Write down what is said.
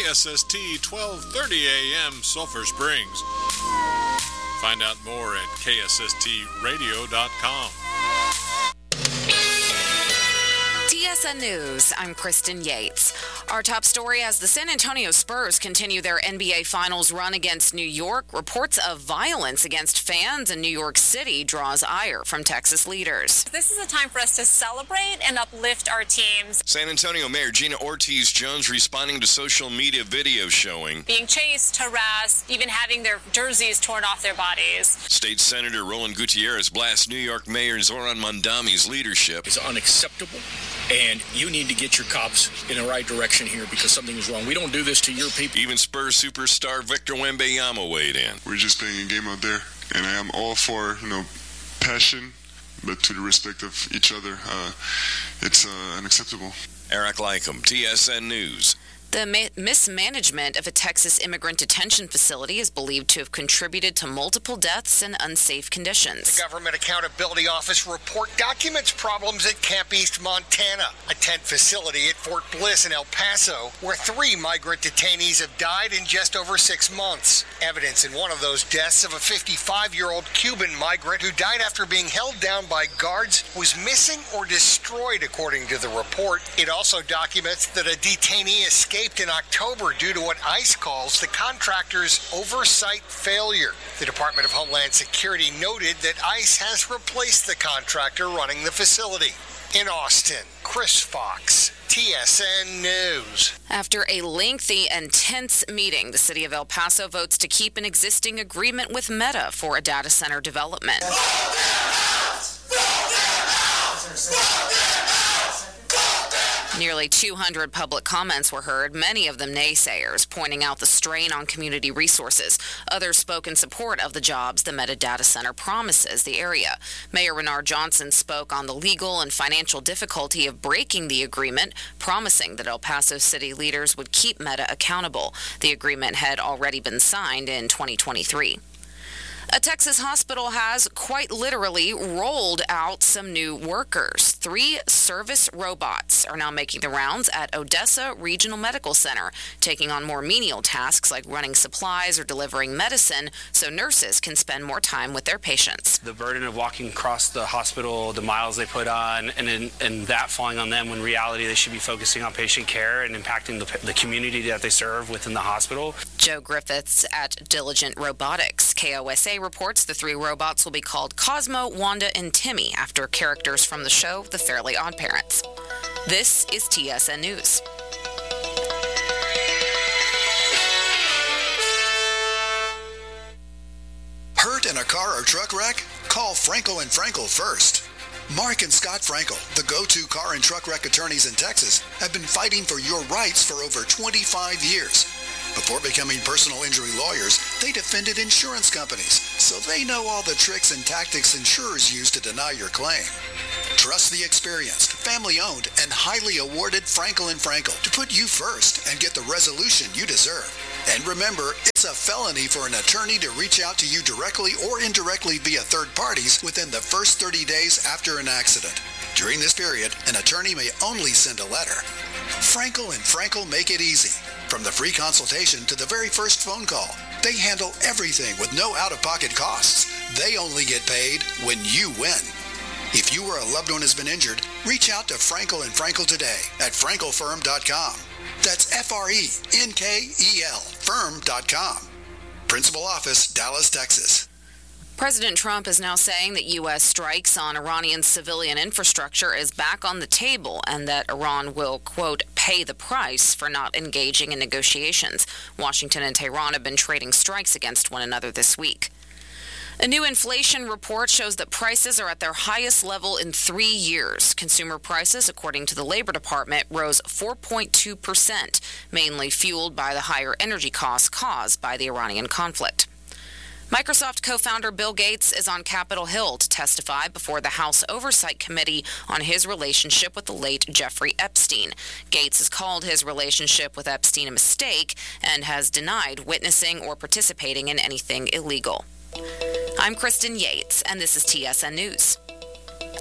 KSST 1230 AM Sulphur Springs. Find out more at ksstradio.com. TSN News, I'm Kristen Yates. Our top story: as the San Antonio Spurs continue their NBA Finals run against New York, reports of violence against fans in New York City draws ire from Texas leaders. This is a time for us to celebrate and uplift our teams. San Antonio Mayor Gina Ortiz-Jones responding to social media videos showing being chased, harassed, even having their jerseys torn off their bodies. State Senator Roland Gutierrez blasts New York Mayor Zoran Mondami's leadership. It's unacceptable, and you need to get your cops in the right direction here because something is wrong. We don't do this to your people. Even Spurs superstar Victor Wembanyama weighed in. We're just playing a game out there, and I am all for, passion, but to the respect of each other, it's unacceptable. Eric Lycum, TSN News. The mismanagement of a Texas immigrant detention facility is believed to have contributed to multiple deaths and unsafe conditions. The Government Accountability Office report documents problems at Camp East, Montana, a tent facility at Fort Bliss in El Paso, where 3 migrant detainees have died in just over 6 months. Evidence in one of those deaths of a 55-year-old Cuban migrant who died after being held down by guards was missing or destroyed, according to the report. It also documents that a detainee escaped in October due to what ICE calls the contractor's oversight failure. The Department of Homeland Security noted that ICE has replaced the contractor running the facility. In Austin, Chris Fox, TSN News. After a lengthy and tense meeting, the city of El Paso votes to keep an existing agreement with Meta for a data center development. Nearly 200 public comments were heard, many of them naysayers, pointing out the strain on community resources. Others spoke in support of the jobs the Meta data center promises the area. Mayor Renard Johnson spoke on the legal and financial difficulty of breaking the agreement, promising that El Paso city leaders would keep Meta accountable. The agreement had already been signed in 2023. A Texas hospital has quite literally rolled out some new workers. 3 service robots are now making the rounds at Odessa Regional Medical Center, taking on more menial tasks like running supplies or delivering medicine so nurses can spend more time with their patients. The burden of walking across the hospital, the miles they put on, and that falling on them when in reality they should be focusing on patient care and impacting the community that they serve within the hospital. Joe Griffiths at Diligent Robotics. KOSA reports the 3 robots will be called Cosmo, Wanda, and Timmy after characters from the show The Fairly Odd Parents. This is TSN News. Hurt in a car or truck wreck? Call Frankel & Frankel first. Mark and Scott Frankel, the go-to car and truck wreck attorneys in Texas, have been fighting for your rights for over 25 years. Before becoming personal injury lawyers, they defended insurance companies, so they know all the tricks and tactics insurers use to deny your claim. Trust the experienced, family-owned, and highly awarded Frankel & Frankel to put you first and get the resolution you deserve. And remember, it's a felony for an attorney to reach out to you directly or indirectly via third parties within the first 30 days after an accident. During this period, an attorney may only send a letter. Frankel & Frankel make it easy. From the free consultation to the very first phone call, they handle everything with no out-of-pocket costs. They only get paid when you win. If you or a loved one has been injured, reach out to Frankel & Frankel today at frankelfirm.com. That's F-R-E-N-K-E-L firm.com. Principal office, Dallas, Texas. President Trump is now saying that U.S. strikes on Iranian civilian infrastructure is back on the table and that Iran will, quote, pay the price for not engaging in negotiations. Washington and Tehran have been trading strikes against one another this week. A new inflation report shows that prices are at their highest level in 3 years. Consumer prices, according to the Labor Department, rose 4.2%, mainly fueled by the higher energy costs caused by the Iranian conflict. Microsoft co-founder Bill Gates is on Capitol Hill to testify before the House Oversight Committee on his relationship with the late Jeffrey Epstein. Gates has called his relationship with Epstein a mistake and has denied witnessing or participating in anything illegal. I'm Kristen Yates, and this is TSN News.